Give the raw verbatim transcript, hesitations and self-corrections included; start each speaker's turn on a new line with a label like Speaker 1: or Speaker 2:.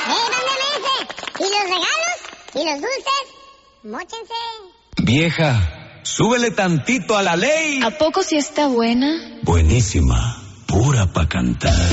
Speaker 1: ¿Y los regalos? ¿Y los dulces? Móchense.
Speaker 2: Vieja, súbele tantito a la ley.
Speaker 3: ¿A poco sí está buena?
Speaker 2: Buenísima, pura pa' cantar.